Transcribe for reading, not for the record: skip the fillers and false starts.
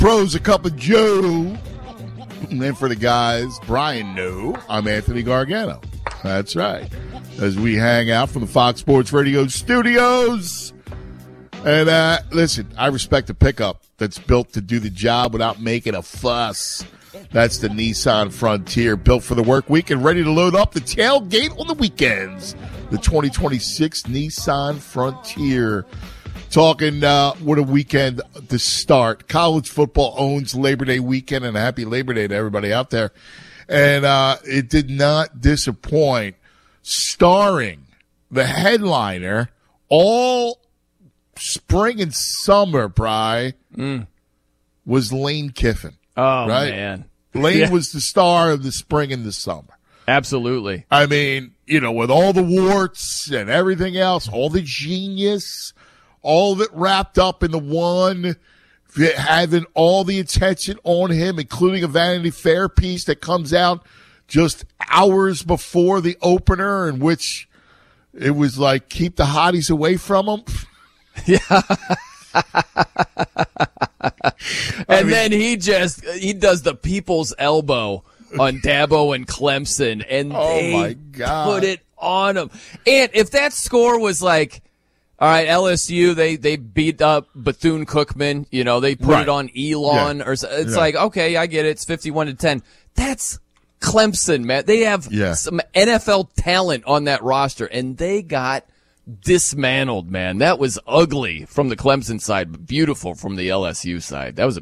Pros, a cup of Joe. And then for the guys, Brian No, I'm Anthony Gargano. That's right. As we hang out from the Fox Sports Radio studios. And listen, I respect the pickup that's built to do the job without making a fuss. That's the Nissan Frontier, built for the work week and ready to load up the tailgate on the weekends. The 2026 Nissan Frontier. Talking what a weekend to start. College football owns Labor Day weekend, and a happy Labor Day to everybody out there. And it did not disappoint. Starring the headliner all spring and summer, Bri, was Lane Kiffin. Oh, right? Man. Lane was the star of the spring and the summer. Absolutely. I mean, with all the warts and everything else, all the genius, all of it wrapped up in the one, having all the attention on him, including a Vanity Fair piece that comes out just hours before the opener, in which it was like, keep the hotties away from him. Yeah. Then he does the people's elbow on Dabo and Clemson, and my God, put it on him. And if that score was like, all right, LSU, they beat up Bethune-Cookman, they put it on Elon, or it's like, okay, I get it, it's 51-10. That's Clemson, man. They have some NFL talent on that roster, and they got dismantled, man. That was ugly from the Clemson side, but beautiful from the LSU side. That was a